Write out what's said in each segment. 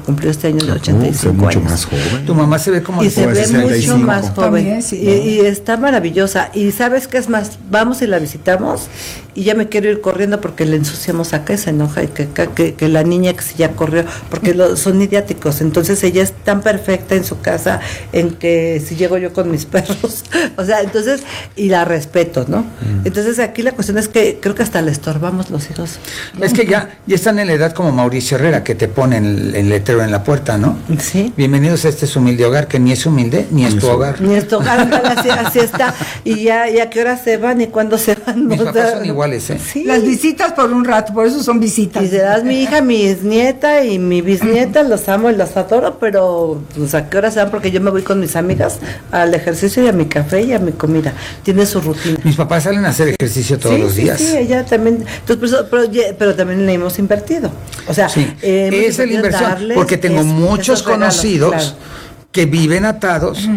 cumplió este año de 85 mucho años. más joven. Tu mamá se ve como Y se ve 65. mucho más joven. También, sí. Y está maravillosa. Y ¿sabes qué es más? Vamos y la visitamos y ya me quiero ir corriendo porque le ensuciamos acá y se enoja y que la niña que ya corrió, porque son idiáticos. Entonces ella es tan perfecta en su casa en que si llego yo con mis perros, o sea, entonces, y la respeto, ¿no? Entonces aquí la cuestión es que creo que hasta le estorbamos los hijos. Es que ya están en la edad como Mauricio Herrera, que te ponen el letrero en la puerta, ¿no? Sí. Bienvenidos a este humilde hogar, que ni es humilde, ni es tu hogar. Ni esto, así está. Y a qué hora se van y cuándo se van. Mis O papás sea, son iguales, ¿eh? Sí. Las visitas por un rato, por eso son visitas. Y serás mi hija, mi nieta y mi bisnieta, los amo y los adoro, pero pues a qué hora se van, porque yo me voy con mis amigas al ejercicio y a mi café y a mi comida. Tiene su rutina. Mis papás salen a hacer ejercicio todos los días. Sí, ella también. Entonces, pero también le hemos invertido. O sea, Sí, esa es la inversión, porque tengo muchos conocidos que viven atados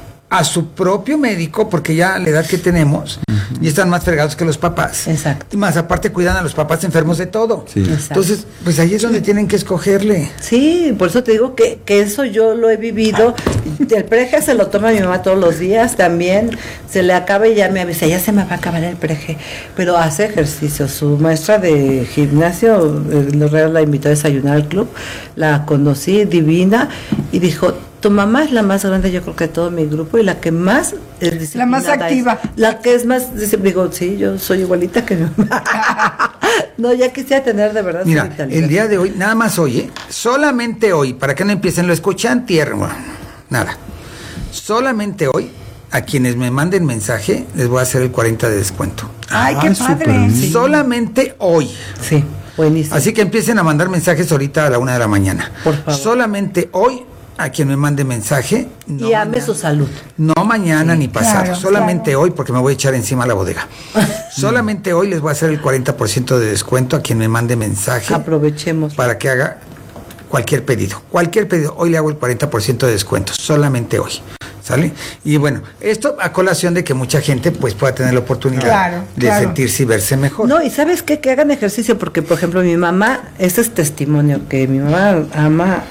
a su propio médico, porque ya a la edad que tenemos, y están más fregados que los papás. Exacto. Y más aparte cuidan a los papás enfermos de todo. Sí. Entonces, pues ahí es donde tienen que escogerle. Sí, por eso te digo que eso yo lo he vivido. El preje se lo toma mi mamá todos los días también. Se le acaba y ya me avisa, ya se me va a acabar el preje. Pero hace ejercicio. Su maestra de gimnasio, Lorena, la invitó a desayunar al club. La conocí, divina, y dijo: tu mamá es la más grande, yo creo que de todo mi grupo, y la que más es disciplinada. La más activa. La que es más, digo, sí, yo soy igualita que mi mamá. No, ya quisiera tener de verdad. Mira, el día de hoy, nada más hoy, solamente hoy, para que no empiecen, lo escuchan tierno, nada. Solamente hoy, a quienes me manden mensaje, les voy a hacer el 40% de descuento. Ay, qué súper padre. bien. Sí. Solamente hoy. Sí, buenísimo. Así que empiecen a mandar mensajes ahorita a la 1 de la mañana. Por favor. Solamente hoy, a quien me mande mensaje. No y ame mañana, su salud. No mañana ni pasado. claro, solamente claro. hoy, porque me voy a echar encima la bodega. Solamente hoy les voy a hacer el 40% de descuento a quien me mande mensaje. Aprovechemos. Para que haga cualquier pedido. Cualquier pedido. Hoy le hago el 40% de descuento. Solamente hoy. ¿Sale? Y bueno, esto a colación de que mucha gente pues pueda tener la oportunidad Claro, de claro. sentirse y verse mejor. No, y ¿sabes qué? Que hagan ejercicio, porque, por ejemplo, mi mamá, ese es testimonio, que mi mamá ama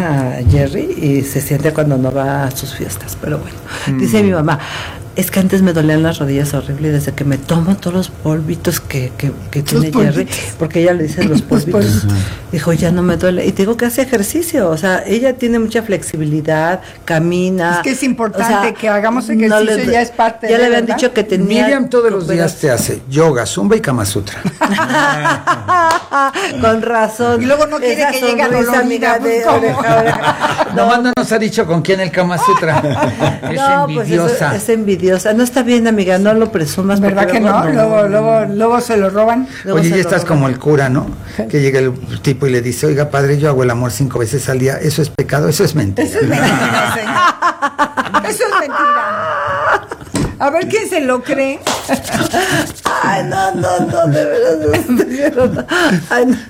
a Jerry y se siente cuando no va a sus fiestas, pero bueno, dice mi mamá, es que antes me dolían las rodillas horrible y desde que me tomo todos los polvitos que tiene Jerry, porque ella le dice los polvitos, dijo, ya no me duele. Y te digo que hace ejercicio, o sea, ella tiene mucha flexibilidad, camina. Es que es importante, o sea, que hagamos ejercicio, ya es parte ya de, le habían ¿verdad? dicho que tenía... Miriam todos los días te hace yoga, zumba y Kama Sutra. Con razón. Y luego no quiere Esa que llegue a sonrisa, Dolorida, amiga, pues, de ¿cómo? oreja a oreja. Nomás no nos ha dicho con quién el Kama Sutra. Es No, pues envidiosa. es envidiosa. No está bien, amiga, no lo presumas. ¿Verdad porque que no? Luego se lo roban. luego Oye, se ya lo estás roban. como el cura, ¿no? Que llega el tipo y le dice, oiga, padre, yo hago el amor 5 veces al día. ¿Eso es pecado? Eso es mentira. Eso es mentira, señor. Eso es mentira. A ver quién se lo cree. Ay, no, de verdad. Ay, no.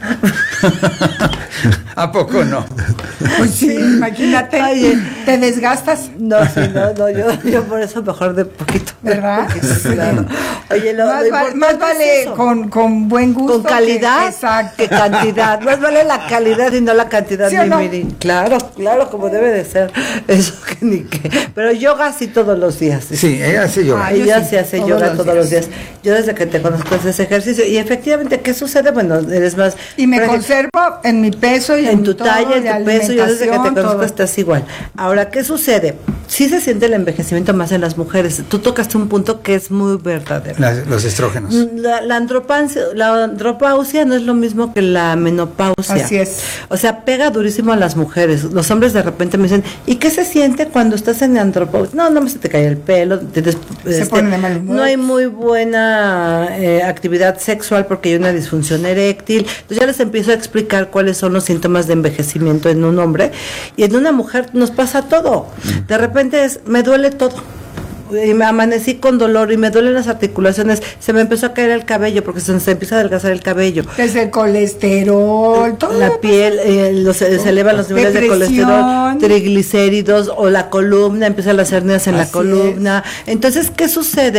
¿A poco no? Pues sí, imagínate. Oye. Te desgastas. No, sí, no, yo por eso mejor de poquito. ¿Verdad? Claro. Oye, Más vale eso. con buen gusto. Con calidad Exacto. que cantidad. Más vale la calidad y no la cantidad, ¿Sí o mi no? Miri. Claro, como debe de ser. Eso que ni qué. Pero yoga sí todos los días. Sí, ella hace yoga. Ay, yo Ella sí, se hace todos yoga los todos los días. días. Yo desde que te conozco haces ejercicio. Y efectivamente, ¿qué sucede? Bueno, eres más... Y me por ejemplo, conservo en mi peso y en tu todo, talla, en de tu peso, yo desde que te alimentación, conozco todo. estás igual. Ahora, ¿qué sucede? Sí se siente el envejecimiento más en las mujeres. Tú tocaste un punto que es muy verdadero. Los estrógenos. La andropausia no es lo mismo que la menopausia. Así es. O sea, pega durísimo a las mujeres. Los hombres de repente me dicen, ¿y qué se siente cuando estás en andropausia? No se te cae el pelo. Se ponen de mal humor. No hay muy buena actividad sexual porque hay una disfunción eréctil. Entonces ya les empiezo a explicar cuáles son los síntomas de envejecimiento en un hombre. Y en una mujer nos pasa todo. De repente me duele todo. Y me amanecí con dolor y me duelen las articulaciones, se me empezó a caer el cabello porque se empieza a adelgazar el cabello. Desde el colesterol, todo. La piel, se elevan los niveles de Depresión. colesterol, triglicéridos o la columna, empiezan las hernias en la Así columna. Entonces, ¿qué sucede?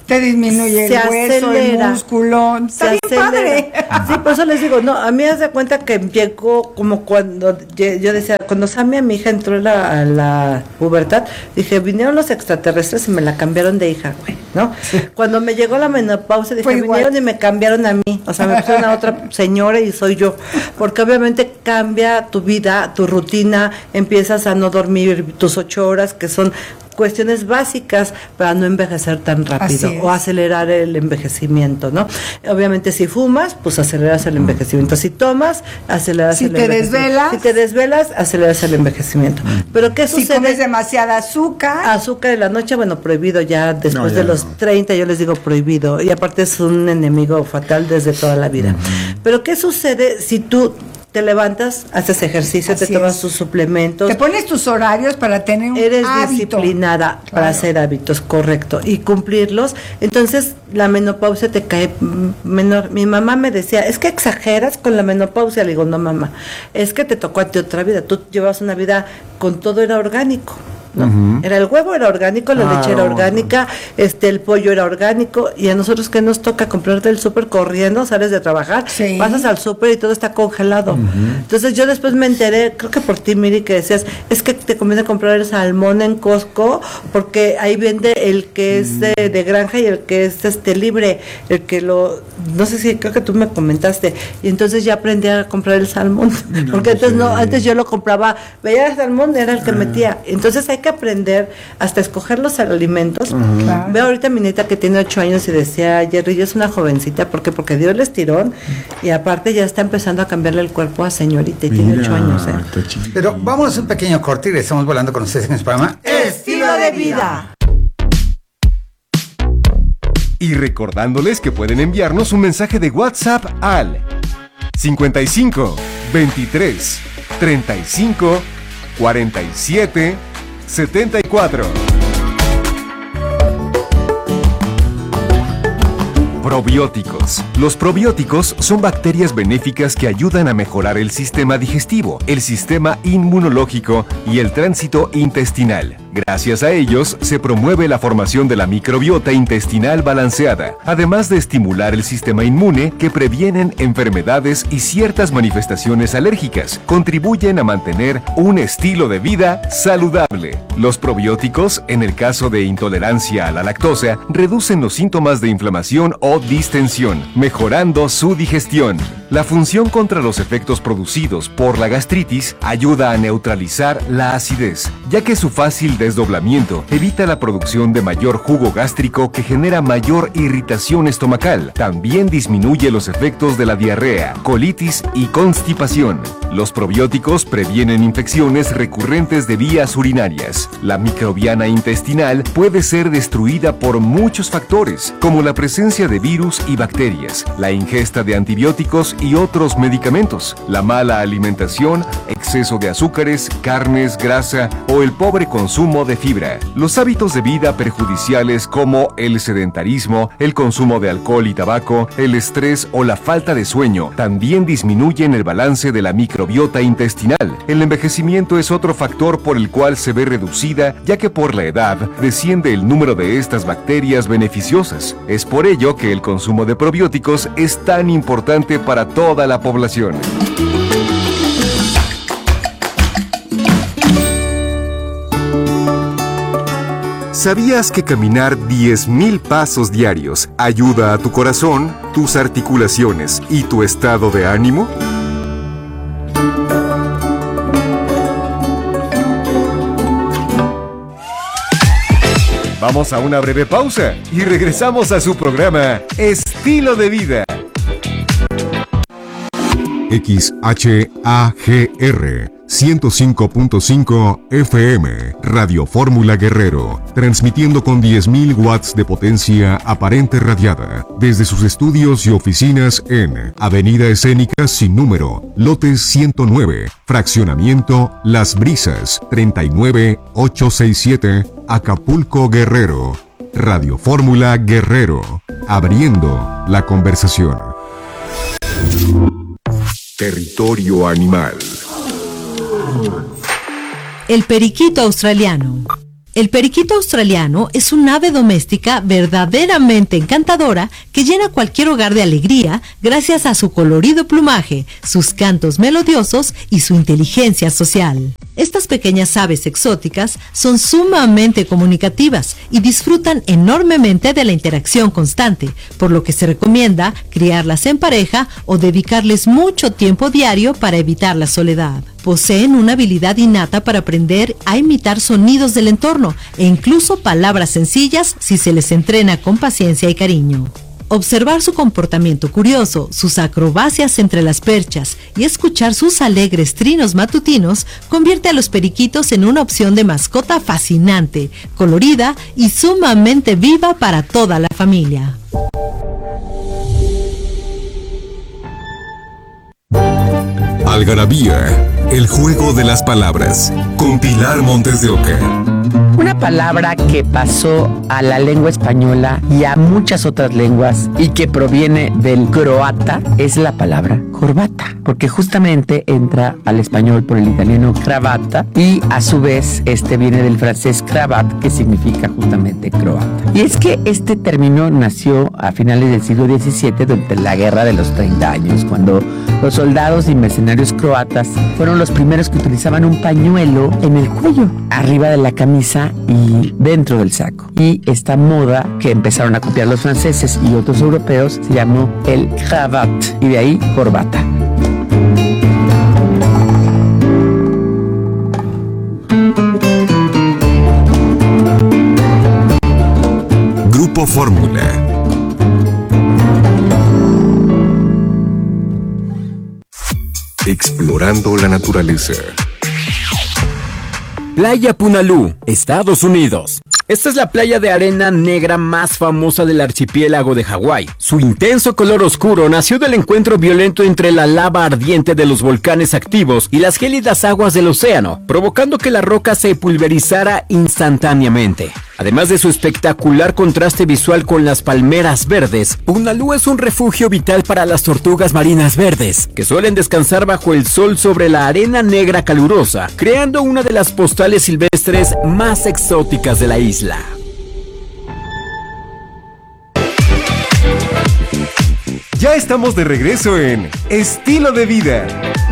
Te disminuye el hueso, el músculo. Está bien padre. Sí, por eso les digo, no, a mí haz de cuenta que llegó como cuando yo decía, cuando Samia, mi hija, entró a la pubertad, dije, vinieron los extraterrestres y me la cambiaron de hija, güey, ¿no? Sí. Cuando me llegó la menopausia, dije, vinieron y me cambiaron a mí, o sea, me pusieron a otra señora y soy yo, porque obviamente cambia tu vida, tu rutina, empiezas a no dormir tus 8 horas, que son cuestiones básicas para no envejecer tan rápido o acelerar el envejecimiento, ¿no? Obviamente si fumas, pues aceleras el envejecimiento. Si tomas, aceleras el envejecimiento. Si te desvelas, aceleras el envejecimiento. Pero ¿qué sucede? Si comes demasiada azúcar. Azúcar en la noche, bueno, prohibido ya después de los 30, yo les digo prohibido. Y aparte es un enemigo fatal desde toda la vida. Pero ¿qué sucede si tú te levantas, haces ejercicio, te tomas tus suplementos? Te pones tus horarios para tener un hábito. Eres disciplinada para hacer hábitos, correcto, y cumplirlos. Entonces, la menopausia te cae menor. Mi mamá me decía, es que exageras con la menopausia. Le digo, no, mamá, es que te tocó a ti otra vida. Tú llevas una vida con todo era orgánico, ¿no? Era el huevo era orgánico, la leche era orgánica, el pollo era orgánico, y a nosotros que nos toca comprarte el súper corriendo, sales de trabajar, pasas al súper y todo está congelado. Entonces yo después me enteré, creo que por ti, Miri, que decías, es que te conviene comprar el salmón en Costco, porque ahí vende el que es de granja y el que es libre, el que no sé si, creo que tú me comentaste, y entonces ya aprendí a comprar el salmón, porque antes yo lo compraba, veía el salmón, era el que metía. Entonces hay que aprender hasta escoger los alimentos. Claro. Veo ahorita a mi nieta que tiene 8 años y decía, Jerry, yo es una jovencita, ¿por qué? Porque dio el estirón y aparte ya está empezando a cambiarle el cuerpo a señorita y tiene 8 años. Pero vamos a un pequeño corte y estamos volando con ustedes en el programa Estilo de Vida. Y recordándoles que pueden enviarnos un mensaje de WhatsApp al 55 23 35 47 74. Probióticos. Los probióticos son bacterias benéficas que ayudan a mejorar el sistema digestivo, el sistema inmunológico y el tránsito intestinal. Gracias a ellos, se promueve la formación de la microbiota intestinal balanceada, además de estimular el sistema inmune que previenen enfermedades y ciertas manifestaciones alérgicas. Contribuyen a mantener un estilo de vida saludable. Los probióticos, en el caso de intolerancia a la lactosa, reducen los síntomas de inflamación o distensión, mejorando su digestión. La función contra los efectos producidos por la gastritis ayuda a neutralizar la acidez, ya que su fácil desdoblamiento evita la producción de mayor jugo gástrico que genera mayor irritación estomacal. También disminuye los efectos de la diarrea, colitis y constipación. Los probióticos previenen infecciones recurrentes de vías urinarias. La microbiana intestinal puede ser destruida por muchos factores, como la presencia de virus y bacterias, la ingesta de antibióticos y otros medicamentos, la mala alimentación, exceso de azúcares, carnes, grasa o el pobre consumo de fibra. Los hábitos de vida perjudiciales como el sedentarismo, el consumo de alcohol y tabaco, el estrés o la falta de sueño también disminuyen el balance de la microbiota intestinal. El envejecimiento es otro factor por el cual se ve reducida, ya que por la edad desciende el número de estas bacterias beneficiosas. Es por ello que el consumo de probióticos es tan importante para toda la población. ¿Sabías que caminar 10,000 pasos diarios ayuda a tu corazón, tus articulaciones y tu estado de ánimo? Vamos a una breve pausa y regresamos a su programa Estilo de Vida. XHAGR 105.5 FM, Radio Fórmula Guerrero, transmitiendo con 10,000 watts de potencia aparente radiada, desde sus estudios y oficinas en Avenida Escénica sin número, lote 109, fraccionamiento Las Brisas, 39867, Acapulco, Guerrero. Radio Fórmula Guerrero, abriendo la conversación. Territorio animal. El periquito australiano. El periquito australiano es un ave doméstica verdaderamente encantadora que llena cualquier hogar de alegría gracias a su colorido plumaje, sus cantos melodiosos y su inteligencia social. Estas pequeñas aves exóticas son sumamente comunicativas y disfrutan enormemente de la interacción constante, por lo que se recomienda criarlas en pareja o dedicarles mucho tiempo diario para evitar la soledad. Poseen una habilidad innata para aprender a imitar sonidos del entorno e incluso palabras sencillas si se les entrena con paciencia y cariño. Observar su comportamiento curioso, sus acrobacias entre las perchas y escuchar sus alegres trinos matutinos convierte a los periquitos en una opción de mascota fascinante, colorida y sumamente viva para toda la familia. Algarabía, el juego de las palabras, con Pilar Montes de Oca. Una palabra que pasó a la lengua española y a muchas otras lenguas y que proviene del croata es la palabra corbata, porque justamente entra al español por el italiano cravata y a su vez viene del francés cravat, que significa justamente croata. Y es que este término nació a finales del siglo XVII durante la Guerra de los 30 años, cuando los soldados y mercenarios croatas fueron los primeros que utilizaban un pañuelo en el cuello, arriba de la camisa y dentro del saco. Y esta moda que empezaron a copiar los franceses y otros europeos se llamó el cravat, y de ahí corbata. Grupo Fórmula. Explorando la naturaleza. Playa Punalú, Estados Unidos. Esta es la playa de arena negra más famosa del archipiélago de Hawái. Su intenso color oscuro nació del encuentro violento entre la lava ardiente de los volcanes activos y las gélidas aguas del océano, provocando que la roca se pulverizara instantáneamente. Además de su espectacular contraste visual con las palmeras verdes, Punalú es un refugio vital para las tortugas marinas verdes, que suelen descansar bajo el sol sobre la arena negra calurosa, creando una de las postales silvestres más exóticas de la isla. Ya estamos de regreso en Estilo de Vida.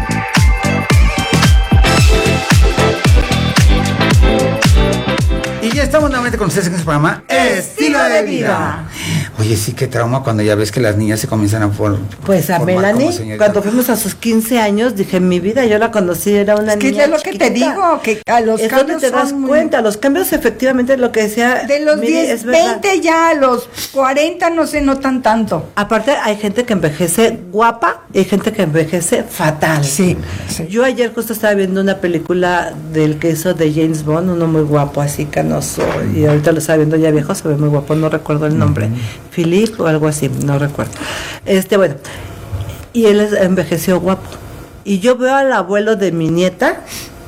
Y ya estamos nuevamente con ustedes en este programa Estilo de Vida. Oye, sí, qué trauma cuando ya ves que las niñas se comienzan a Pues a Melanie, cuando fuimos a sus 15 años, dije, en mi vida yo la conocí, era una niña Es lo que te digo, que a los es cambios donde te das cuenta, los cambios efectivamente lo que decía. De los 10, 20 ya a los 40 no se notan tanto. Aparte hay gente que envejece guapa y hay gente que envejece fatal. Sí. Yo ayer justo estaba viendo una película del que hizo de James Bond, uno muy guapo, así canoso, y ahorita lo estaba viendo ya viejo, se ve muy guapo, no recuerdo el nombre. Philip o algo así, no recuerdo. Bueno, y él envejeció guapo. Y yo veo al abuelo de mi nieta,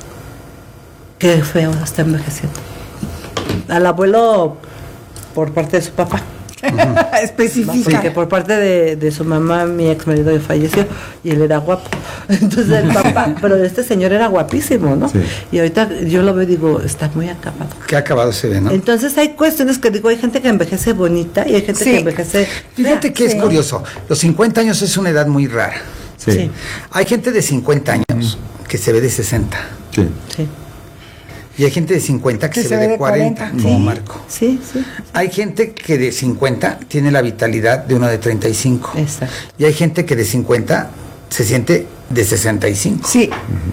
que feo está envejeciendo. Al abuelo por parte de su papá. Especifica. Porque por parte de su mamá, mi ex marido falleció y él era guapo. Entonces el papá, pero este señor era guapísimo, ¿no? Sí. Y ahorita yo lo veo y digo, está muy acabado. Qué acabado se ve, ¿no? Entonces hay cuestiones que digo, hay gente que envejece bonita y hay gente que envejece. Fíjate que es curioso, los 50 años es una edad muy rara. Sí. Hay gente de 50 años que se ve de 60. Sí. Y hay gente de 50 que se ve de 40, como Marco. Sí. Hay gente que de 50 tiene la vitalidad de uno de 35. Exacto. Y hay gente que de 50 se siente de 65. Sí.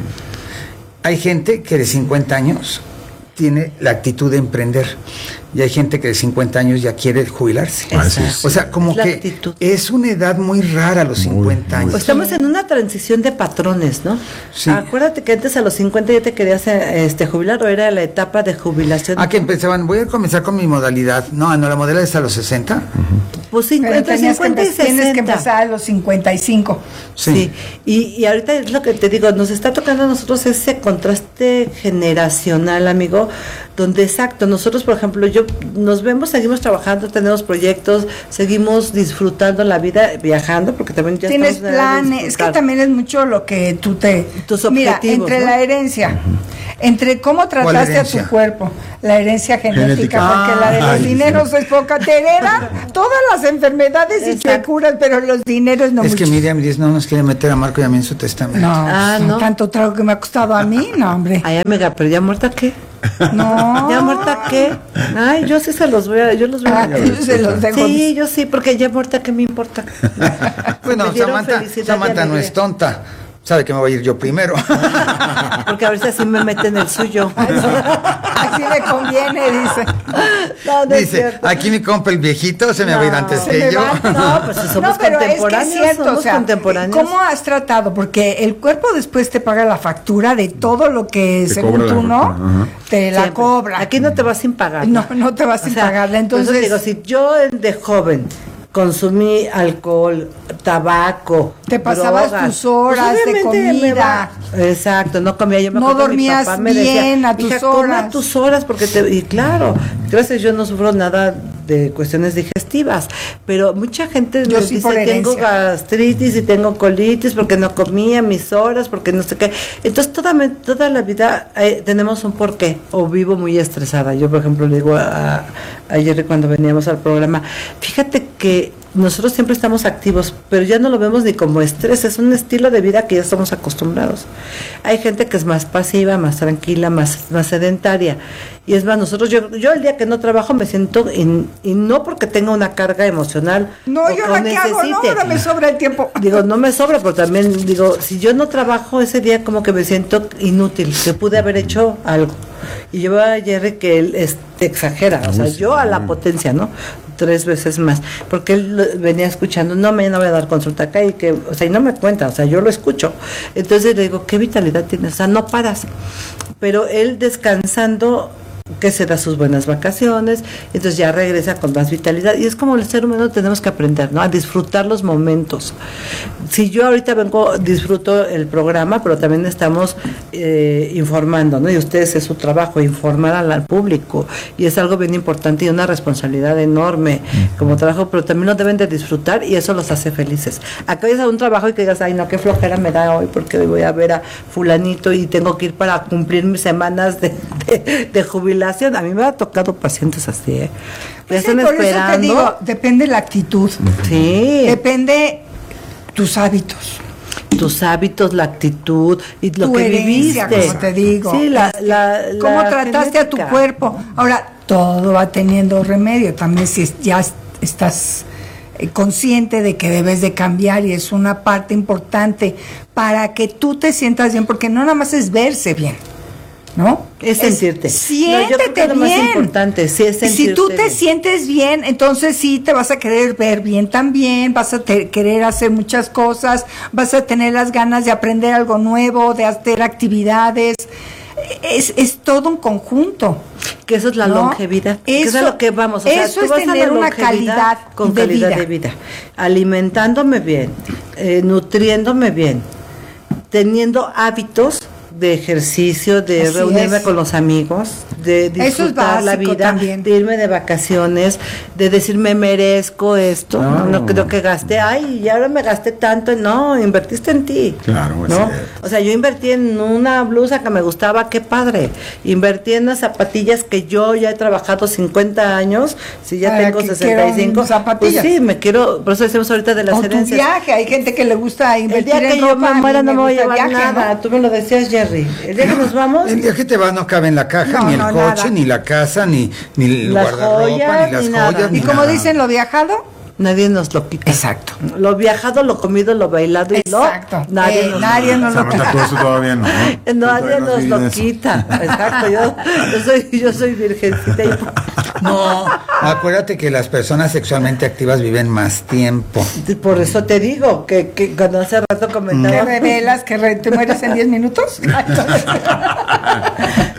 Hay gente que de 50 años tiene la actitud de emprender. Y hay gente que de 50 años ya quiere jubilarse. O sea, como que actitud. Es una edad muy rara a los 50 años. Pues estamos en una transición de patrones, ¿no? Sí. Acuérdate que antes a los 50 ya te querías jubilar, o era la etapa de jubilación. Que empezaban, voy a comenzar con mi modalidad. No, la modalidad es a los 60. Pues entre 50 y 60. Tienes que empezar a los 55. Sí. Y ahorita es lo que te digo, nos está tocando a nosotros ese contraste generacional, amigo, donde exacto, nosotros, por ejemplo, nos vemos, seguimos trabajando, tenemos proyectos, seguimos disfrutando la vida, viajando, porque también ya tienes planes, es que también es mucho lo que tus objetivos, mira, entre, ¿no?, la herencia, entre cómo trataste a tu cuerpo, la herencia genética, porque la de los dineros es poca, te heredan todas las enfermedades. Exacto. Y te curas, pero los dineros no. Es mucho. Que Miriam dice, no nos quiere meter a Marco y a mí en su testamento. No, tanto trago que me ha costado a mí, no, hombre. Ay, amiga, pero ya muerta, ¿qué? No. ¿Ya muerta qué? Ay, yo sí se los voy a... Yo los voy a... se los dejo. Sí, yo sí, porque ya muerta, ¿qué me importa? Bueno, Samantha no es tonta. Sabe que me voy a ir yo primero. Porque a veces así me mete en el suyo. Así me conviene, dice. No, dice, aquí mi compa el viejito se me va a ir antes que yo. No, pues si somos contemporáneos, es cierto, somos contemporáneos. ¿Cómo has tratado? Porque el cuerpo después te paga la factura de todo lo que, te según tú, ¿no? Te la cobra. Aquí no te vas sin pagar. No te vas sin pagarla. Entonces digo, si yo de joven consumí alcohol, tabaco, te pasabas drogas, tus horas pues de comida. Exacto, no comía, yo me no dormías mi papá me bien decía, a tus horas. A tus horas, porque y claro, gracias, yo no sufro nada de cuestiones digestivas, pero mucha gente yo me sí dice, tengo gastritis y tengo colitis porque no comía mis horas, porque no sé qué. Entonces toda la vida tenemos un porqué, o vivo muy estresada. Yo, por ejemplo, le digo a Jerry cuando veníamos al programa, fíjate que nosotros siempre estamos activos, pero ya no lo vemos ni como estrés, es un estilo de vida que ya estamos acostumbrados. Hay gente que es más pasiva, más tranquila, más sedentaria. Y es más, yo el día que no trabajo me siento, y no porque tenga una carga emocional. No, yo la que hago, no, ahora me sobra el tiempo. Digo, no me sobra, pero también digo, si yo no trabajo ese día como que me siento inútil, que pude haber hecho algo. Y yo a Jerry que él exagera, o sea, yo a la potencia, ¿no? 3 veces más, porque él venía escuchando, no voy a dar consulta acá, y que, o sea, y no me cuenta, o sea, yo lo escucho. Entonces le digo, ¿qué vitalidad tienes? O sea, no paras. Pero él descansando, que se da sus buenas vacaciones, entonces ya regresa con más vitalidad, y es como el ser humano tenemos que aprender, ¿no? A disfrutar los momentos. Si yo ahorita disfruto el programa, pero también estamos informando, ¿no? Y ustedes es su trabajo, informar al público, y es algo bien importante y una responsabilidad enorme como trabajo, pero también lo deben de disfrutar y eso los hace felices. Acá es un trabajo y que digas, ay no, qué flojera me da hoy porque hoy voy a ver a fulanito y tengo que ir para cumplir mis semanas de jubilación. A mí me ha tocado pacientes así, Pues están por esperando. Eso te digo, depende la actitud. Sí. Depende tus hábitos. Tus hábitos, la actitud y lo que herencia, viviste. Como te digo. Sí, cómo trataste genética. A tu cuerpo. Ahora, todo va teniendo remedio. También si ya estás consciente de que debes de cambiar, y es una parte importante para que tú te sientas bien, porque no nada más es verse bien, ¿no? Es sentirte. Siéntete lo bien. Más importante, sí, es sentirte. Si tú te bien. sientes bien, entonces sí te vas a querer ver bien también, vas a querer hacer muchas cosas, vas a tener las ganas de aprender algo nuevo, de hacer actividades. Es todo un conjunto. Que eso es la longevidad. Eso es a lo que vamos. O sea, eso es tener una calidad con calidad de vida. Alimentándome bien, nutriéndome bien, teniendo hábitos de ejercicio, de así reunirme con los amigos, de disfrutar la vida, también. De irme de vacaciones, de decirme merezco esto, no creo que gasté, ay, y ahora me gasté tanto, no, invertiste en ti. Claro, ¿no? O sea, yo invertí en una blusa que me gustaba, qué padre. Invertí en unas zapatillas que yo ya he trabajado 50 años, si ya tengo 65, zapatillas. Pues sí, me quiero, por eso decimos ahorita de las herencias. Tu viaje, hay gente que le gusta invertir en ropa. El día que yo me muera no me voy a llevar viaje, nada, ¿no? Tú me lo decías, Jerry. El día que nos vamos. El día que te vas no cabe en la caja, ni el coche, nada. Ni la casa, ni el guardarropa, ni las joyas. Y como dicen, lo viajado, nadie nos lo quita. Exacto. Lo viajado, lo comido, lo bailado y exacto. Nadie nos lo quita. Todo eso todavía no. Nadie nos lo quita. Exacto. Yo soy virgencita. No, acuérdate que las personas sexualmente activas viven más tiempo. Por eso te digo que cuando hace rato comentaba. ¿Te revelas que te mueres en 10 minutos?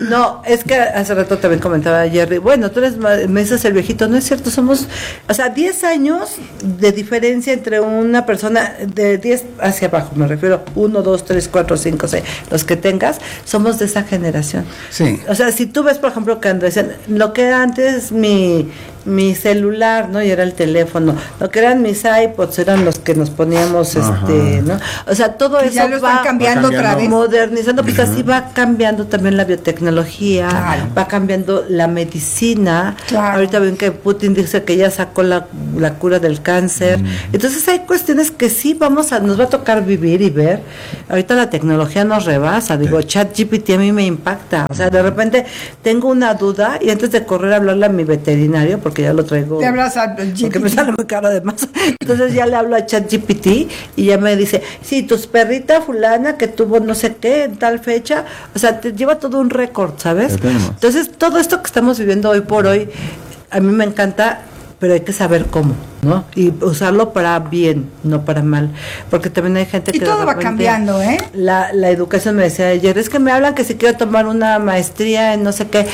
No, es que hace rato también comentaba Jerry, bueno, tú me dices el viejito, no es cierto, somos, 10 años de diferencia entre una persona, de 10 hacia abajo, me refiero, 1, 2, 3, 4, 5, 6, los que tengas, somos de esa generación. Sí. O sea, si tú ves, por ejemplo, que decían, lo que era antes mi celular, ¿no? Y era el teléfono. Lo que eran mis iPods eran los que nos poníamos, ¿no? O sea, todo eso ya lo están cambiando otra vez. Modernizando, pues así va cambiando también la biotecnología, va cambiando la medicina. Ahorita ven que Putin dice que ya sacó la cura del cáncer. Entonces hay cuestiones que sí nos va a tocar vivir y ver. Ahorita la tecnología nos rebasa. Digo, ChatGPT a mí me impacta. O sea, de repente tengo una duda y antes de correr a hablarle a mi veterinario, porque ya lo traigo. Te hablas a GPT. Porque me sale muy caro además. Entonces ya le hablo a ChatGPT y ya me dice, sí, tu perrita fulana que tuvo no sé qué en tal fecha, o sea, te lleva todo un récord, ¿sabes? Entonces todo esto que estamos viviendo hoy por hoy, a mí me encanta, pero hay que saber cómo, ¿no? Y usarlo para bien, no para mal, porque también hay gente que... Y todo va cambiando, ¿eh? La educación, me decía ayer, es que me hablan que si quiero tomar una maestría en no sé qué.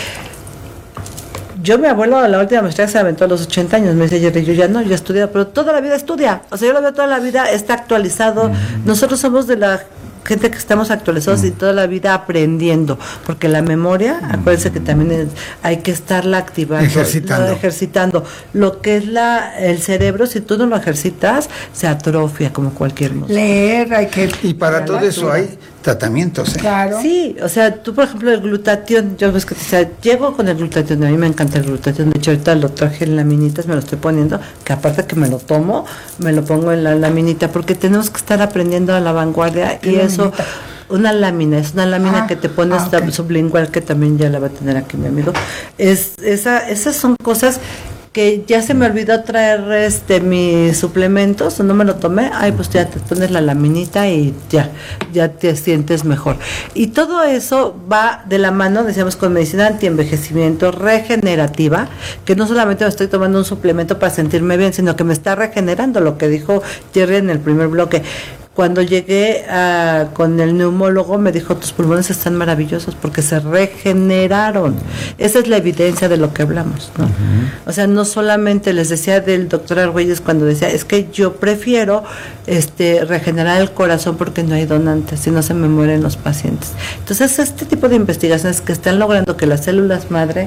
Yo, mi abuelo, la última maestría se aventó a los 80 años, me dice Jerry, yo ya no, yo he estudiado, pero toda la vida estudia, o sea, yo lo veo toda la vida, está actualizado, nosotros somos de la gente que estamos actualizados y toda la vida aprendiendo, porque la memoria, acuérdense que también hay que estarla activando, ejercitando. Lo que es el cerebro, si tú no lo ejercitas, se atrofia como cualquier cosa. Leer, hay que... Y para todo eso hay tratamientos, ¿eh? Claro. Sí, o sea, tú por ejemplo el glutatión, yo ves que llego con el glutatión, a mí me encanta el glutatión, de hecho ahorita lo traje en laminitas, me lo estoy poniendo, que aparte que me lo tomo, me lo pongo en la laminita, porque tenemos que estar aprendiendo a la vanguardia y eso... Una lámina que te pones sublingual, que también ya la va a tener aquí mi amigo. Esas son cosas que ya se me olvidó traer mis suplementos, no me lo tomé, pues ya te pones la laminita y ya te sientes mejor. Y todo eso va de la mano, decíamos, con medicina antienvejecimiento regenerativa, que no solamente me estoy tomando un suplemento para sentirme bien, sino que me está regenerando, lo que dijo Jerry en el primer bloque. Cuando llegué con el neumólogo me dijo, tus pulmones están maravillosos porque se regeneraron. Esa es la evidencia de lo que hablamos, ¿no? O sea, no solamente les decía del doctor Argüelles cuando decía, es que yo prefiero regenerar el corazón porque no hay donantes, si no se me mueren los pacientes. Entonces, este tipo de investigaciones que están logrando que las células madre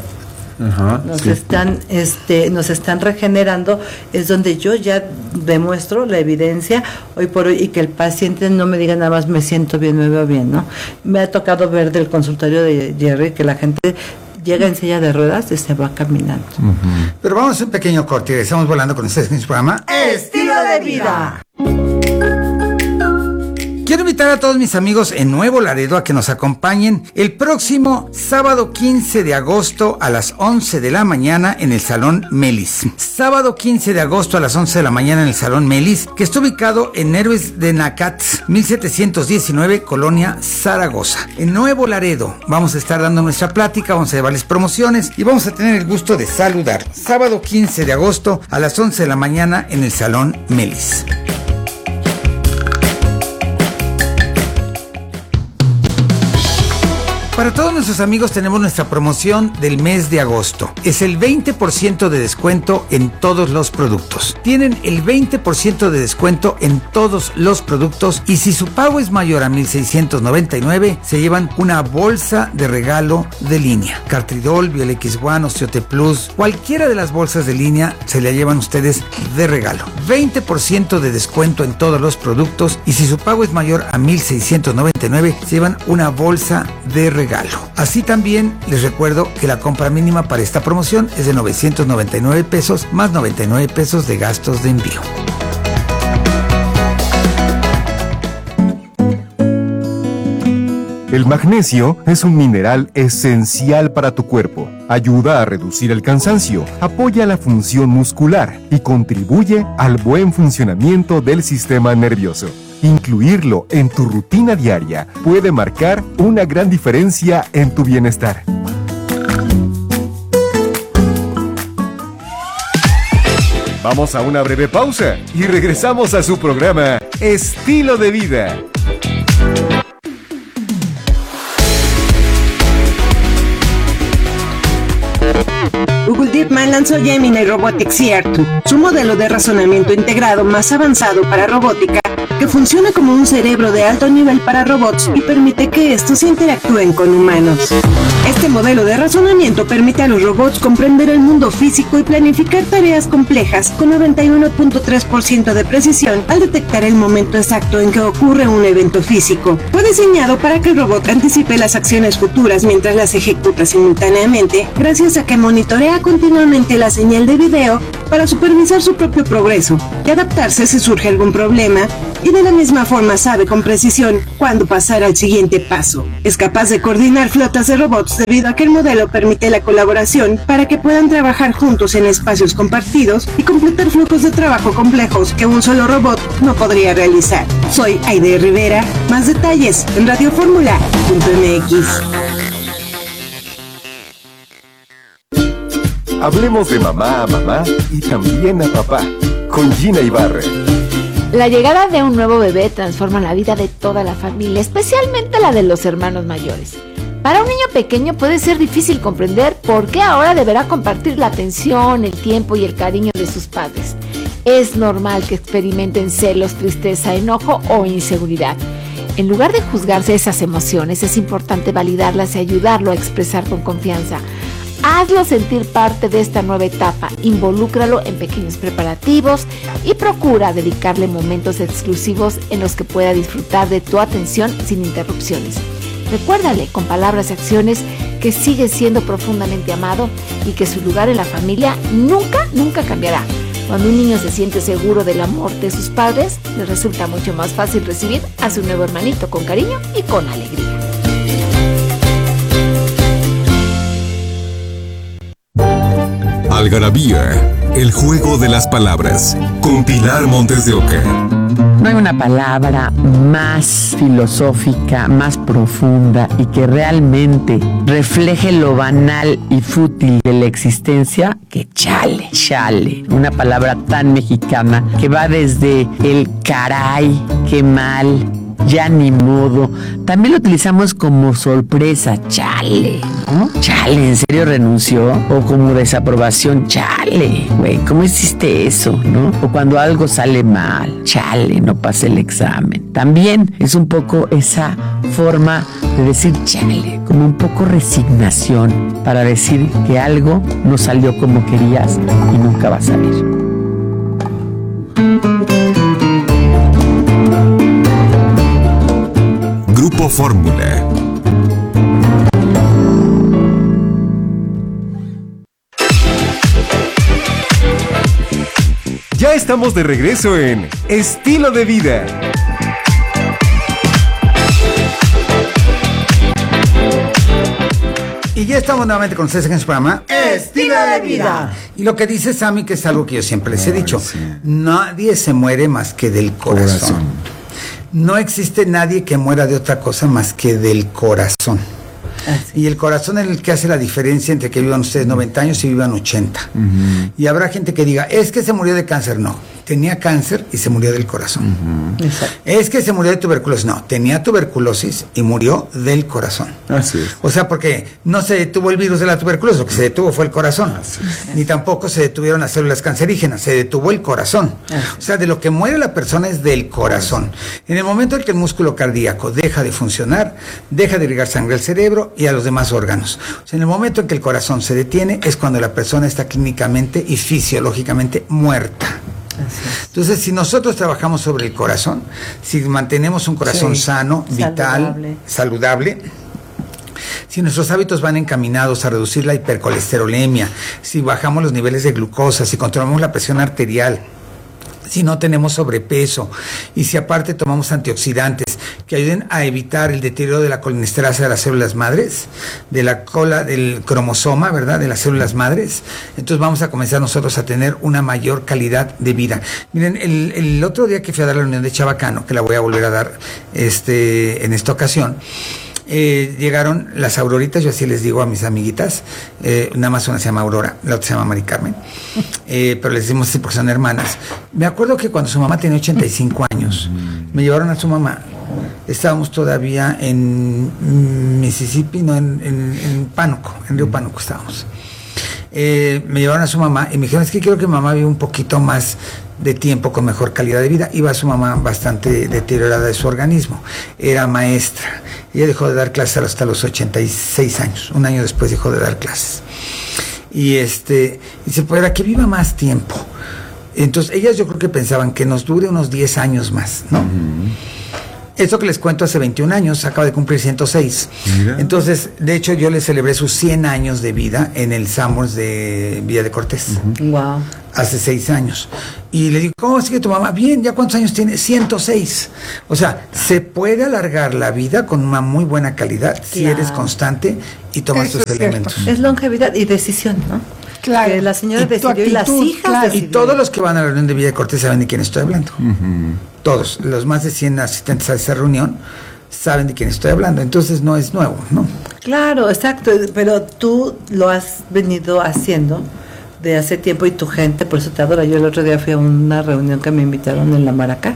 nos están regenerando, es donde yo ya demuestro la evidencia hoy por hoy, y que el paciente no me diga nada más me siento bien, me veo bien, ¿no? Me ha tocado ver del consultorio de Jerry que la gente llega en silla de ruedas y se va caminando. Pero vamos a un pequeño corte y regresamos volando con ustedes en su programa Estilo de Vida. Quiero invitar a todos mis amigos en Nuevo Laredo a que nos acompañen el próximo sábado 15 de agosto a las 11 de la mañana en el Salón Melis. Sábado 15 de agosto a las 11 de la mañana en el Salón Melis, que está ubicado en Héroes de Nacatz, 1719, Colonia Zaragoza. En Nuevo Laredo vamos a estar dando nuestra plática, vamos a llevarles promociones y vamos a tener el gusto de saludar. Sábado 15 de agosto a las 11 de la mañana en el Salón Melis. Para todos nuestros amigos tenemos nuestra promoción del mes de agosto. Es el 20% de descuento en todos los productos. Tienen el 20% de descuento en todos los productos y si su pago es mayor a 1,699, se llevan una bolsa de regalo de línea. Cartridol, Biolex-1, Osteote Plus, cualquiera de las bolsas de línea se la llevan ustedes de regalo. 20% de descuento en todos los productos y si su pago es mayor a 1,699, se llevan una bolsa de regalo. Así también les recuerdo que la compra mínima para esta promoción es de 999 pesos más 99 pesos de gastos de envío. El magnesio es un mineral esencial para tu cuerpo. Ayuda a reducir el cansancio, apoya la función muscular y contribuye al buen funcionamiento del sistema nervioso. Incluirlo en tu rutina diaria puede marcar una gran diferencia en tu bienestar. Vamos a una breve pausa y regresamos a su programa Estilo de Vida. Google DeepMind lanzó Gemini Robotics CR2, su modelo de razonamiento integrado más avanzado para robótica, que funciona como un cerebro de alto nivel para robots y permite que estos interactúen con humanos. Este modelo de razonamiento permite a los robots comprender el mundo físico y planificar tareas complejas con 91.3% de precisión al detectar el momento exacto en que ocurre un evento físico. Fue diseñado para que el robot anticipe las acciones futuras mientras las ejecuta simultáneamente, gracias a que monitorea continuamente la señal de video para supervisar su propio progreso y adaptarse si surge algún problema, y de la misma forma sabe con precisión cuándo pasar al siguiente paso. Es capaz de coordinar flotas de robots debido a que el modelo permite la colaboración para que puedan trabajar juntos en espacios compartidos y completar flujos de trabajo complejos que un solo robot no podría realizar. Soy Aide Rivera. Más detalles en radioformula.mx. Hablemos de mamá a mamá y también a papá, con Gina Ibarra. La llegada de un nuevo bebé transforma la vida de toda la familia, especialmente la de los hermanos mayores. Para un niño pequeño puede ser difícil comprender por qué ahora deberá compartir la atención, el tiempo y el cariño de sus padres. Es normal que experimenten celos, tristeza, enojo o inseguridad. En lugar de juzgarse esas emociones, es importante validarlas y ayudarlo a expresar con confianza. Hazlo sentir parte de esta nueva etapa, involúcralo en pequeños preparativos y procura dedicarle momentos exclusivos en los que pueda disfrutar de tu atención sin interrupciones. Recuérdale con palabras y acciones que sigue siendo profundamente amado y que su lugar en la familia nunca cambiará. Cuando un niño se siente seguro del amor de sus padres, le resulta mucho más fácil recibir a su nuevo hermanito con cariño y con alegría. Algarabía, el juego de las palabras, con Pilar Montes de Oca. No hay una palabra más filosófica, más profunda y que realmente refleje lo banal y fútil de la existencia que chale. Chale, una palabra tan mexicana que va desde el caray, qué mal, ya ni modo. También lo utilizamos como sorpresa, chale, ¿no? Chale, ¿en serio renunció? O como desaprobación, chale, güey, ¿cómo hiciste eso, no? O cuando algo sale mal, chale, no pasé el examen. También es un poco esa forma de decir chale, como un poco resignación para decir que algo no salió como querías y nunca va a salir. Grupo Fórmula. Ya estamos de regreso en Estilo de Vida. Y ya estamos nuevamente con ustedes en su programa Estilo de Vida. Y lo que dice Sammy, que es algo que yo siempre les he dicho, nadie se muere más que del corazón. No existe nadie que muera de otra cosa más que del corazón. Y el corazón es el que hace la diferencia entre que vivan ustedes 90 años y vivan 80. Y habrá gente que diga, es que se murió de cáncer. No, tenía cáncer y se murió del corazón. Es que se murió de tuberculosis. No, tenía tuberculosis y murió del corazón. Así es. O sea, porque no se detuvo el virus de la tuberculosis, lo que se detuvo fue el corazón. Ni tampoco se detuvieron las células cancerígenas, se detuvo el corazón. O sea, de lo que muere la persona es del corazón. En el momento en que el músculo cardíaco deja de funcionar, deja de irrigar sangre al cerebro y a los demás órganos. O sea, en el momento en que el corazón se detiene es cuando la persona está clínicamente y fisiológicamente muerta. Entonces, si nosotros trabajamos sobre el corazón, si mantenemos un corazón sano, vital, saludable, si nuestros hábitos van encaminados a reducir la hipercolesterolemia, si bajamos los niveles de glucosa, si controlamos la presión arterial, si no tenemos sobrepeso y si aparte tomamos antioxidantes que ayuden a evitar el deterioro de la colinesterasa de las células madres, de la cola del cromosoma, ¿verdad?, de las células madres, entonces vamos a comenzar nosotros a tener una mayor calidad de vida. Miren, el otro día que fui a dar la reunión de Chabacano, que la voy a volver a dar en esta ocasión, llegaron las Auroritas, yo así les digo a mis amiguitas, nada más una se llama Aurora, la otra se llama Mari Carmen, pero les decimos así porque son hermanas. Me acuerdo que cuando su mamá tenía 85 años, me llevaron a su mamá, estábamos todavía en Mississippi, no, en Pánuco, en Río Pánuco estábamos. me llevaron a su mamá y me dijeron, es que quiero que mamá viva un poquito más de tiempo con mejor calidad de vida. Iba su mamá bastante deteriorada de su organismo, era maestra, ella dejó de dar clases hasta los 86 años, un año después dejó de dar clases. Y dice, pues para que viva más tiempo. Entonces ellas yo creo que pensaban que nos dure unos 10 años más, ¿no? Esto que les cuento hace 21 años, acaba de cumplir 106. Mira. Entonces, de hecho, yo le celebré sus 100 años de vida en el Summers de Villa de Cortés. Wow. Hace 6 años. Y le digo, ¿cómo sigue tu mamá? Bien, ¿ya cuántos años tiene? 106. O sea, se puede alargar la vida con una muy buena calidad si eres constante y tomas tus elementos. Es longevidad y decisión, ¿no? Claro. Que la señora decidió actitud, y las hijas decidieron. Y todos los que van a la reunión de Villa de Cortés saben de quién estoy hablando. Todos, los más de 100 asistentes a esa reunión saben de quién estoy hablando, entonces no es nuevo, ¿no? Claro, exacto, pero tú lo has venido haciendo de hace tiempo y tu gente, por eso te adora. Yo el otro día fui a una reunión que me invitaron en la Maracá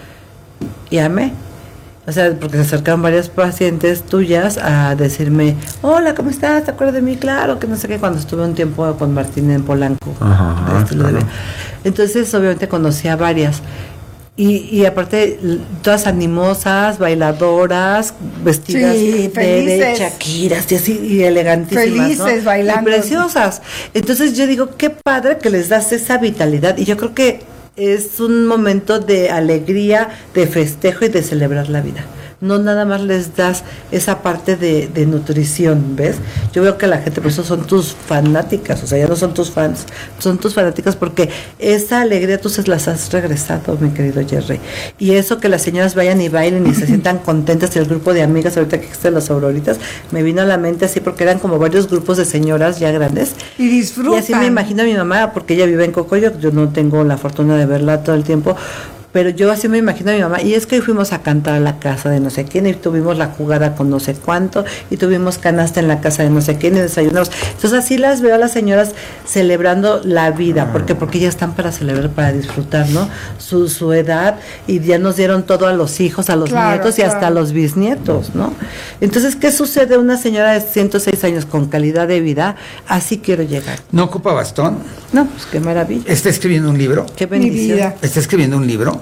y amé. O sea, porque se acercaron varias pacientes tuyas a decirme, hola, ¿cómo estás? ¿Te acuerdas de mí? Claro, que no sé qué, cuando estuve un tiempo con Martín en Polanco. Claro. Entonces, obviamente, conocí a varias. Y aparte, todas animosas, bailadoras, vestidas de Shakiras y así, y elegantísimas, felices, ¿no? bailando. Y preciosas. Entonces, yo digo, qué padre que les das esa vitalidad. Y yo creo que es un momento de alegría, de festejo y de celebrar la vida. No nada más les das esa parte de nutrición, ¿ves? Yo veo que la gente, por eso son tus fanáticas, o sea, ya no son tus fans, son tus fanáticas porque esa alegría tú se las has regresado, mi querido Jerry. Y eso que las señoras vayan y bailen y se sientan contentas, y el grupo de amigas, ahorita que existen las auroritas, me vino a la mente así porque eran como varios grupos de señoras ya grandes. Y disfrutan. Y así me imagino a mi mamá, porque ella vive en Cocoyoc, yo no tengo la fortuna de verla todo el tiempo, pero yo así me imagino a mi mamá, y es que hoy fuimos a cantar a la casa de no sé quién, y tuvimos la jugada con no sé cuánto, y tuvimos canasta en la casa de no sé quién, y desayunamos. Entonces así las veo a las señoras celebrando la vida, porque ya están para celebrar, para disfrutar, ¿no? Su edad, y ya nos dieron todo a los hijos, a los nietos y hasta a los bisnietos, ¿no? Entonces, ¿qué sucede? Una señora de 106 años con calidad de vida, así quiero llegar. ¿No ocupa bastón? No, pues qué maravilla. Está escribiendo un libro. Qué bendición. Está escribiendo un libro.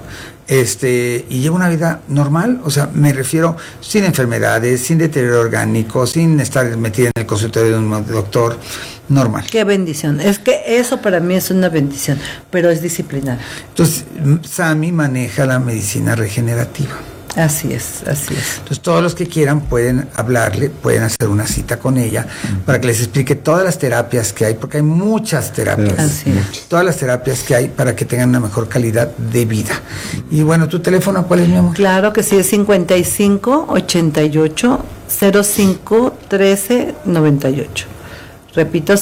Y lleva una vida normal, o sea, me refiero sin enfermedades, sin deterioro orgánico, sin estar metida en el consultorio de un doctor, normal. Qué bendición, es que eso para mí es una bendición, pero es disciplinada. Entonces, Sami maneja la medicina regenerativa. Así es, así es. Entonces, todos los que quieran pueden hablarle, pueden hacer una cita con ella para que les explique todas las terapias que hay, porque hay muchas terapias. Así es. Todas las terapias que hay para que tengan una mejor calidad de vida. Y bueno, ¿tu teléfono cuál es, mi amor? Claro que sí, es 55 88 05 13 98. Repito,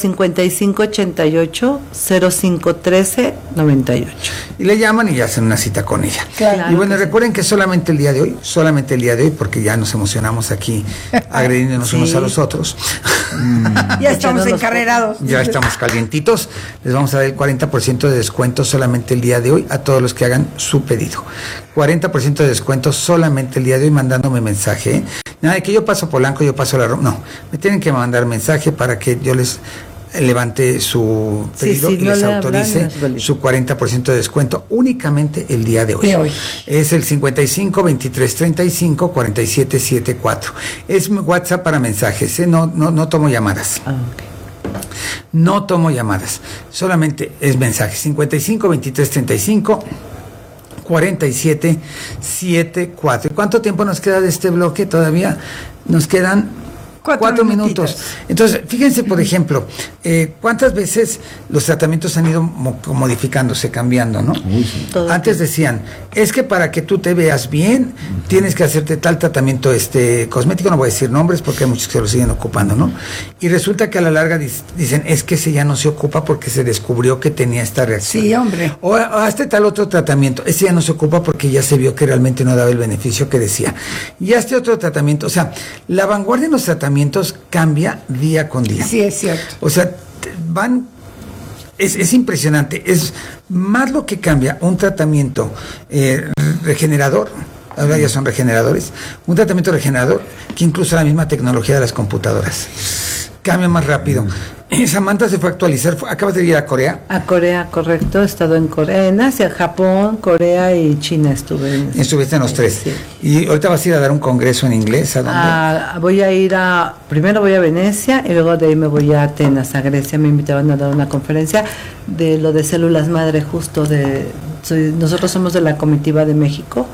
5588-0513-98. Y le llaman y hacen una cita con ella. Claro, y bueno, recuerden que solamente el día de hoy, porque ya nos emocionamos aquí agrediéndonos unos a los otros. Ya estamos encarrerados. Ya estamos calientitos. Les vamos a dar el 40% de descuento solamente el día de hoy a todos los que hagan su pedido. 40% de descuento solamente el día de hoy mandándome mensaje, ¿eh? Nada de que yo paso Polanco, yo paso la Roma. No, me tienen que mandar mensaje para que yo les levante su pedido y les autorice su 40% de descuento únicamente el día de hoy. Es el 55 23 35 47 74. Es mi WhatsApp para mensajes, ¿eh? No tomo llamadas. No tomo llamadas, solamente es mensaje. 55 23 35 47 74. ¿Cuánto tiempo nos queda de este bloque? Todavía nos quedan 4 minutos. Entonces, fíjense, por ejemplo, cuántas veces los tratamientos han ido modificándose, cambiando, ¿no? Antes decían, es que para que tú te veas bien, tienes que hacerte tal tratamiento cosmético, no voy a decir nombres porque hay muchos que lo siguen ocupando, ¿no? Y resulta que a la larga dicen, es que ese ya no se ocupa porque se descubrió que tenía esta reacción. Sí, hombre. O hazte tal otro tratamiento, ese ya no se ocupa porque ya se vio que realmente no daba el beneficio que decía. Y hazte otro tratamiento, o sea, la vanguardia en los tratamientos cambia día con día. Sí, es cierto. O sea, es impresionante. Es más lo que cambia un tratamiento regenerador, ahora ya son regeneradores, un tratamiento regenerador que incluso la misma tecnología de las computadoras. Cambia más rápido. Samantha se fue a actualizar. ¿Acabas de ir a Corea? A Corea, correcto. He estado en Corea, en Asia, Japón, Corea y China estuve. Estuviste en los tres. Sí. ¿Y ahorita vas a ir a dar un congreso en inglés? ¿A dónde? Voy a ir primero voy a Venecia y luego de ahí me voy a Atenas, a Grecia. Me invitaban a dar una conferencia de lo de células madre, justo nosotros somos de la comitiva de México.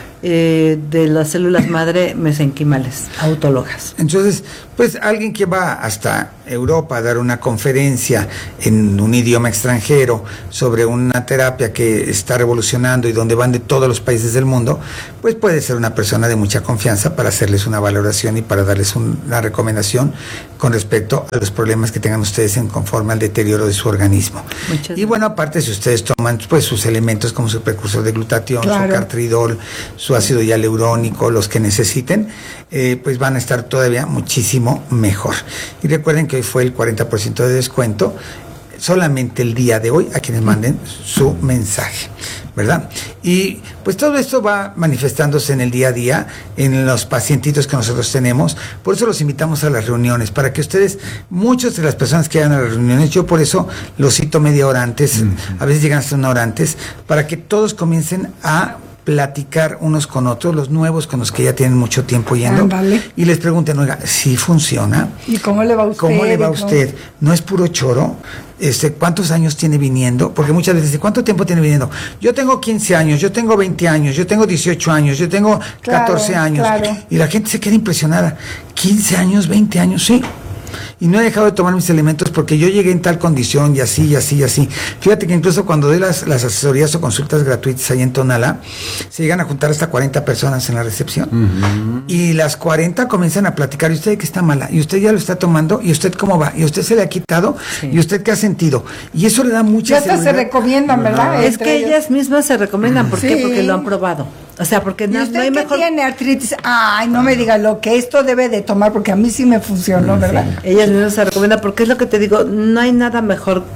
De las células madre mesenquimales, autólogas. Entonces, pues alguien que va hasta Europa a dar una conferencia en un idioma extranjero sobre una terapia que está revolucionando y donde van de todos los países del mundo, pues puede ser una persona de mucha confianza para hacerles una valoración y para darles una recomendación con respecto a los problemas que tengan ustedes en conforme al deterioro de su organismo. Y bueno, aparte, si ustedes toman pues sus elementos como su precursor de glutatión, claro, su cartridol, su ácido hialurónico, los que necesiten, pues van a estar todavía muchísimo mejor. Y recuerden que hoy fue el 40% de descuento solamente el día de hoy a quienes manden su mensaje, ¿verdad? Y pues todo esto va manifestándose en el día a día, en los pacientitos que nosotros tenemos. Por eso los invitamos a las reuniones, para que ustedes, muchas de las personas que vayan a las reuniones, yo por eso los cito media hora antes, a veces llegan hasta una hora antes, para que todos comiencen a platicar unos con otros, los nuevos con los que ya tienen mucho tiempo yendo, y les pregunten, oiga, ¿sí funciona? ¿Y cómo le va a usted? ¿Cómo le va a usted? ¿No es puro choro? ¿Cuántos años tiene viniendo? Porque muchas veces, ¿cuánto tiempo tiene viniendo? Yo tengo 15 años, yo tengo 20 años, yo tengo 18 años, yo tengo 14 años. Claro. Y la gente se queda impresionada. 15 años, 20 años, sí. Y no he dejado de tomar mis elementos porque yo llegué en tal condición y así, y así, y así. Fíjate que incluso cuando doy las asesorías o consultas gratuitas ahí en Tonalá, se llegan a juntar hasta 40 personas en la recepción. Y las 40 comienzan a platicar, ¿y usted qué está mala? ¿Y usted ya lo está tomando? ¿Y usted cómo va? ¿Y usted se le ha quitado? Sí. ¿Y usted qué ha sentido? Y eso le da mucha seguridad. Ya hasta se recomiendan, ¿verdad? Es que ellas mismas se recomiendan. ¿Por qué? Porque lo han probado. O sea, porque no hay mejor... tiene artritis, ay, no me diga lo que esto debe de tomar, porque a mí sí me funcionó, ¿verdad? Sí. Ellas mismas se recomiendan, porque es lo que te digo, no hay nada mejor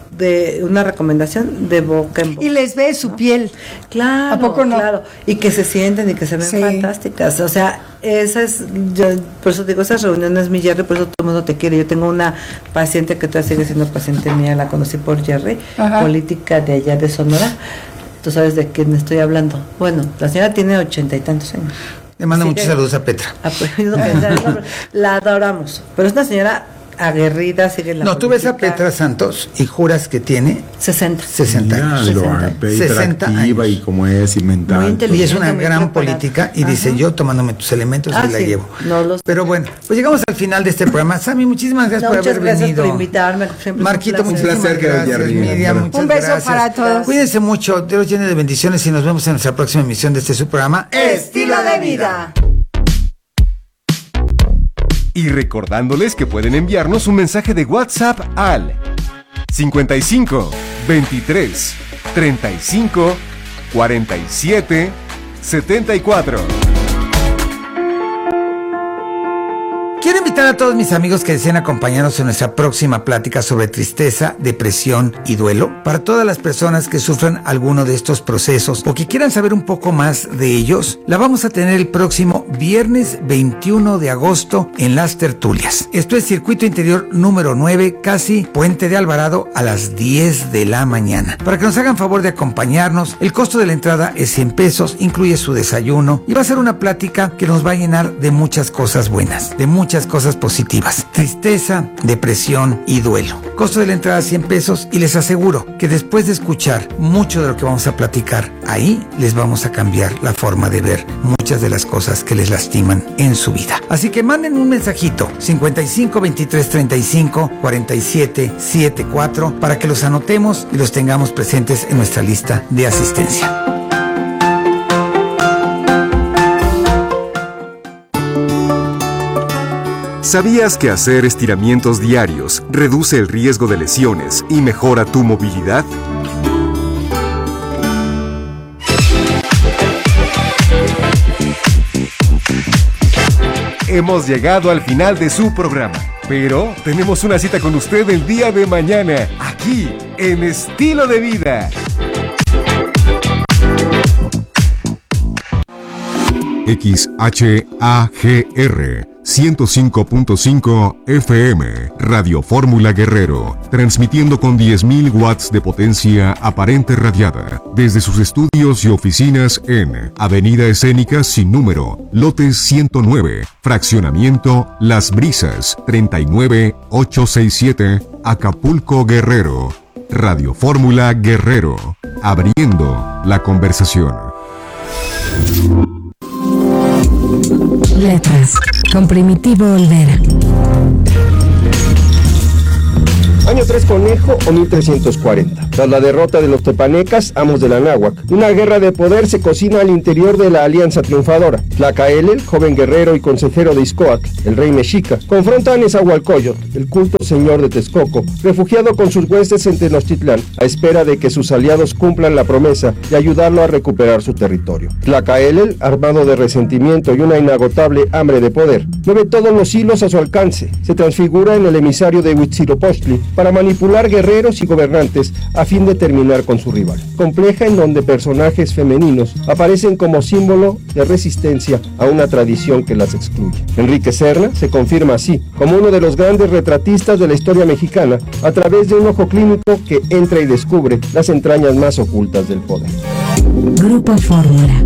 de una recomendación de boca en boca. Y les ve su piel. Claro, ¿a poco no? Claro, y que se sienten y que se ven fantásticas. O sea, por eso digo, esas reuniones, mi Jerry, por eso todo el mundo te quiere. Yo tengo una paciente que todavía sigue siendo paciente mía, la conocí por Jerry, política de allá de Sonora. Tú sabes de quién estoy hablando. Bueno, la señora tiene 80 y tantos años. Le mando muchos saludos a Petra. La adoramos. Pero es una señora aguerrida, sigue la política. Tú ves a Petra Santos y juras que tiene 60 años. 60 años. Y como es inventada. Y es una gran política y dice, yo tomándome tus elementos y la llevo. Pero bueno, pues llegamos al final de este programa. Sammy, muchísimas gracias por haber venido. Por invitarme. Marquito, muchísimas gracias. Miriam, muchas un beso para todos. Cuídense mucho, Dios los llene de bendiciones y nos vemos en nuestra próxima emisión de su programa Estilo de Vida. Y recordándoles que pueden enviarnos un mensaje de WhatsApp al 55 23 35 47 74. Quiero invitar a todos mis amigos que deseen acompañarnos en nuestra próxima plática sobre tristeza, depresión y duelo. Para todas las personas que sufran alguno de estos procesos o que quieran saber un poco más de ellos, la vamos a tener el próximo viernes 21 de agosto en Las Tertulias. Esto es Circuito Interior número 9, casi Puente de Alvarado, a las 10 de la mañana. Para que nos hagan favor de acompañarnos, el costo de la entrada es 100 pesos, incluye su desayuno y va a ser una plática que nos va a llenar de muchas cosas buenas, de muchas cosas positivas. Tristeza, depresión y duelo. Costo de la entrada 100 pesos y les aseguro que después de escuchar mucho de lo que vamos a platicar, ahí les vamos a cambiar la forma de ver muchas de las cosas que les lastiman en su vida. Así que manden un mensajito 55 23 35 47 74 para que los anotemos y los tengamos presentes en nuestra lista de asistencia. ¿Sabías que hacer estiramientos diarios reduce el riesgo de lesiones y mejora tu movilidad? Hemos llegado al final de su programa, pero tenemos una cita con usted el día de mañana, aquí en Estilo de Vida. XHAGR 105.5 FM, Radio Fórmula Guerrero, transmitiendo con 10.000 watts de potencia aparente radiada, desde sus estudios y oficinas en Avenida Escénica sin número, lote 109, fraccionamiento Las Brisas, 39867, Acapulco, Guerrero. Radio Fórmula Guerrero, abriendo la conversación. Letras, con Primitivo Olvera. Año 3 Conejo o 1340. Tras la derrota de los tepanecas, amos de la náhuac, una guerra de poder se cocina al interior de la alianza triunfadora. Tlacaelel, joven guerrero y consejero de Ixcoac, el rey mexica, confronta a Nezahualcóyotl, el culto señor de Texcoco, refugiado con sus huestes en Tenochtitlán, a espera de que sus aliados cumplan la promesa de ayudarlo a recuperar su territorio. Tlacaelel, armado de resentimiento y una inagotable hambre de poder, mueve todos los hilos a su alcance, se transfigura en el emisario de Huitzilopochtli para manipular guerreros y gobernantes a fin de terminar con su rival. Compleja en donde personajes femeninos aparecen como símbolo de resistencia a una tradición que las excluye. Enrique Serna se confirma así como uno de los grandes retratistas de la historia mexicana a través de un ojo clínico que entra y descubre las entrañas más ocultas del poder. Grupo Fórmula.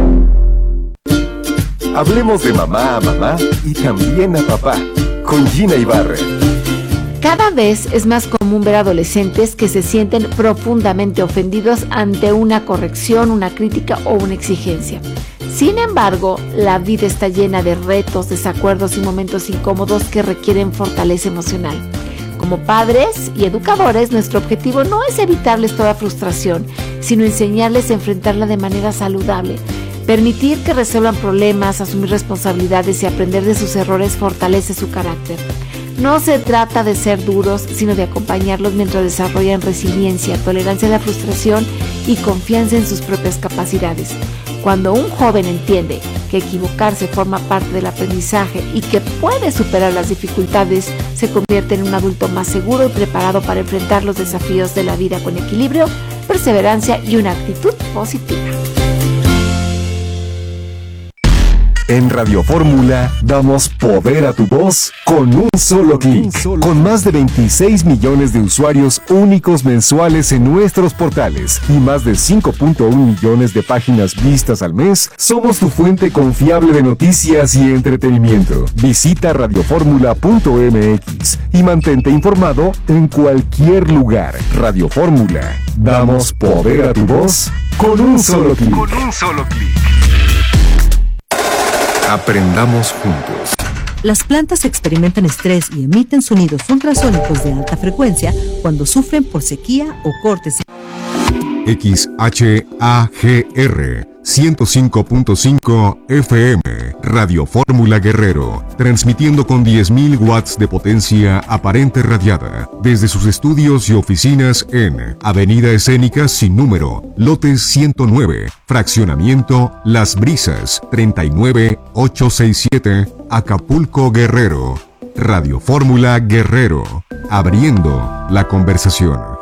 Hablemos de mamá a mamá y también a papá, con Gina Ibarra. Cada vez es más común ver adolescentes que se sienten profundamente ofendidos ante una corrección, una crítica o una exigencia. Sin embargo, la vida está llena de retos, desacuerdos y momentos incómodos que requieren fortaleza emocional. Como padres y educadores, nuestro objetivo no es evitarles toda frustración, sino enseñarles a enfrentarla de manera saludable. Permitir que resuelvan problemas, asumir responsabilidades y aprender de sus errores fortalece su carácter. No se trata de ser duros, sino de acompañarlos mientras desarrollan resiliencia, tolerancia a la frustración y confianza en sus propias capacidades. Cuando un joven entiende que equivocarse forma parte del aprendizaje y que puede superar las dificultades, se convierte en un adulto más seguro y preparado para enfrentar los desafíos de la vida con equilibrio, perseverancia y una actitud positiva. En Radio Fórmula damos poder a tu voz con un solo clic. Con más de 26 millones de usuarios únicos mensuales en nuestros portales y más de 5.1 millones de páginas vistas al mes, somos tu fuente confiable de noticias y entretenimiento. Visita radioformula.mx y mantente informado en cualquier lugar. Radio Fórmula, damos poder a tu voz con un solo clic. Aprendamos juntos. Las plantas experimentan estrés y emiten sonidos ultrasónicos de alta frecuencia cuando sufren por sequía o cortes. XHAGR 105.5 FM, Radio Fórmula Guerrero, transmitiendo con 10.000 watts de potencia aparente radiada, desde sus estudios y oficinas en Avenida Escénica sin número, lote 109, fraccionamiento Las Brisas, 39867, Acapulco, Guerrero. Radio Fórmula Guerrero, abriendo la conversación.